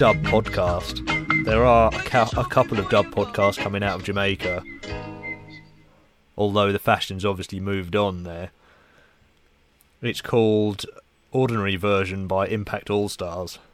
dub podcast. There are a couple of dub podcasts coming out of Jamaica, although the fashion's obviously moved on there. It's called Ordinary Version by Impact All Stars.